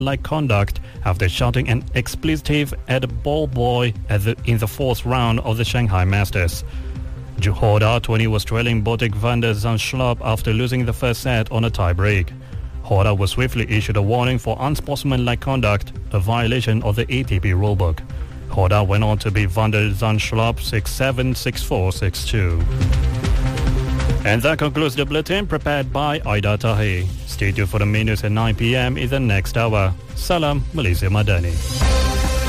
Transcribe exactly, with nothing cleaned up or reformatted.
like conduct after shouting an expletive at a ball boy at the, in the fourth round of the Shanghai Masters. Ju Hoda, twenty, was trailing Botic van der Zandschulp after losing the first set on a tie-break. Hoda was swiftly issued a warning for unsportsmanlike conduct, a violation of the A T P rulebook. Hoda went on to beat van der Zandschulp six seven, six four, six two. And that concludes the bulletin prepared by Aida Tahi. Stay tuned for the minutes at nine p m in the next hour. Salam Malaysia Madani.